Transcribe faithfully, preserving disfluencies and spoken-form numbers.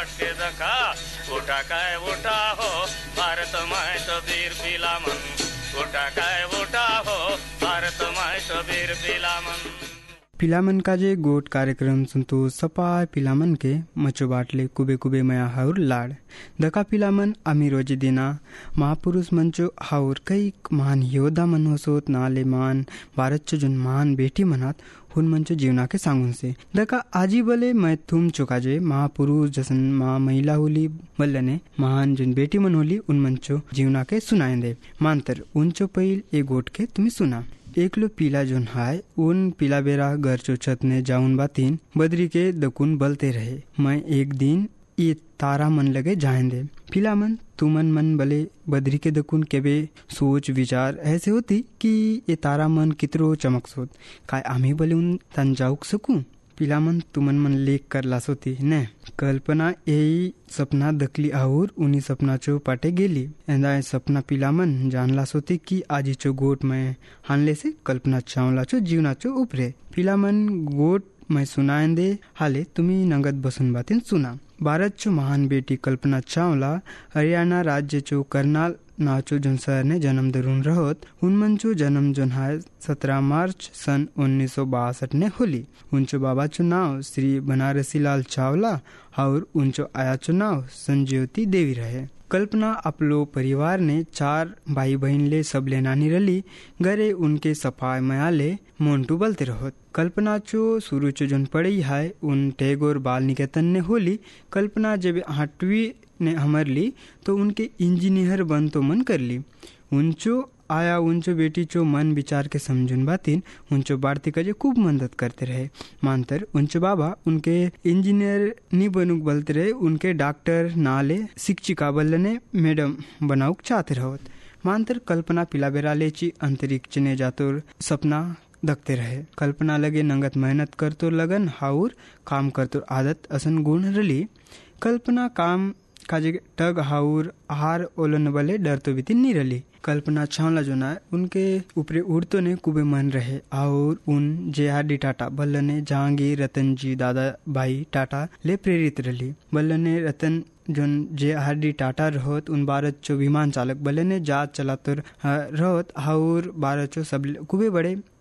के दखा उठा काय उठा हो भारत माय तो वीर पिलामन उठा काय उठा हो भारत माय तो वीर पिलामन। पिलामन का जे गोट कार्यक्रम सुनतो सपा पिलामन के मचो बाटले कुबे कुबे मया हाउर लाड दका पिलामन आम्ही रोजी दिना महापुरुष मंचो हाउर कई महान योद्धा मन होसोत नाले मान भारतचो जुन महान बेटी मनात हुन मंचो जीवना के सांगून से दका आजी बले मैं तुम चुकाजे महापुरुष जसन माँ महिला होली बल्लने महान जुन बेटी मन होली उन मंचो जीवना के सुनाए दे मानतर उनचो पहिल ए गोट के तुम्ही सुना। एकलो पीला जोन हाय उन पीला बेरा घर चो छत ने जाउन बातीन बदरी के दकुन बलते रहे मैं एक दिन ये तारा मन लगे जाएंदे पीला मन तुमन मन बले बदरी के दकुन केबे सोच विचार ऐसे होती कि ये तारा मन कितरो चमक सोत काय आम्ही बले उन तन जाऊक सकूं पीला मन तुमन मन लेख कर लासोती ने कल्पना यही सपना दखली और उन्हीं सपना चो पाटे गेली एंदा सपना पीला मन जान लासोती कि आजी चो गोट में हानले से कल्पना चावला चो जीवना चो उपरे पीला मन गोट मैं सुनाएं दे हाले तुम्ही नगद बसुन बातें सुना। भारत चो महान बेटी कल्पना चावला हरियाणा राज्य चो करनाल नाचो जोन शहर ने जन्म दरून रहोत उनमन चो जन्म जोन है सत्रह मार्च सन उन्नीस सौ बासठ ने होली उनचो बाबा चो नाव श्री बनारसी लाल चावला और उनचो आया चो नाव संज्योति देवी रहे। कल्पना अपलो परिवार ने चार भाई बहन ले सब ले नानी रली घरे उनके सफाई मयाले मोन्टू बलते रहोत। कल्पना चो शुरू चो जोन पढ़ी है उन टैगोर बाल निकेतन ने होली कल्पना जब आठवीं ने हमर ली तो उनके इंजीनियर बन तो मन कर ली उनचो आया उनचो बेटी चो मन विचार के समझुन बातिन उनचो बाड़ती का जो खूब मदद करते रहे मानतर उनचो बाबा उनके इंजीनियर नी बनुक बलते रहे उनके डॉक्टर नाले शिक्षिका बल्लने मैडम बनाउक चाहते रहोत मानतर कल्पना पिला बेरा लेची अंतरिक्ष ने जातोर सपना दखते रहे कल्पना लगे नंगत मेहनत करतो लगन हाउर काम करतो आदत असन गुण रली कल्पना काम काजे टग हाउर हार ओलन बले डर तो बीती नहीं रली कल्पना छावला जो ना उनके ऊपरे उड़तो ने कुबे मन रहे और उन जे आर डी टाटा बल्लने जहांगीर रतन जी दादा भाई टाटा ले प्रेरित रली बल्लने रतन जोन जे आर डी टाटा रहोत उन भारत चो विमान चालक बल्लने जात चलातर रहोत और भारत चो सब कुबे बड़े